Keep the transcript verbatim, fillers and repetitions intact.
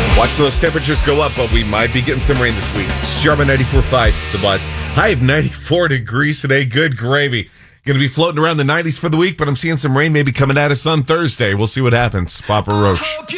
Watching those temperatures go up, but we might be getting some rain this week. Sharma ninety-four point five, the bus. High of ninety-four degrees today. Good gravy. Going to be floating around the nineties for the week, but I'm seeing some rain maybe coming out of sun Thursday. We'll see what happens. Papa Roach.